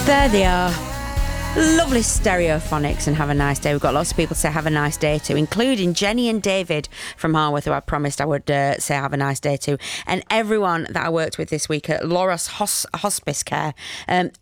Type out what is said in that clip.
There they are. Lovely Stereophonics and Have a Nice Day. We've got lots of people to say have a nice day to, including Jenny and David from Harworth, who I promised I would say have a nice day to, and everyone that I worked with this week at Loros Hospice Care.